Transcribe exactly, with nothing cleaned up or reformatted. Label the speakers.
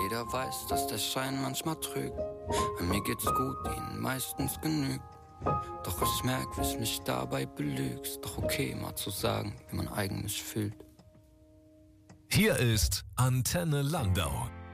Speaker 1: Jeder weiß, dass der Schein manchmal trügt. An mir geht's gut, ihnen meistens genügt. Doch ich merk, wie es mich dabei belügst. Doch okay, mal zu sagen, wie man eigentlich fühlt.
Speaker 2: Hier ist Antenne Landau.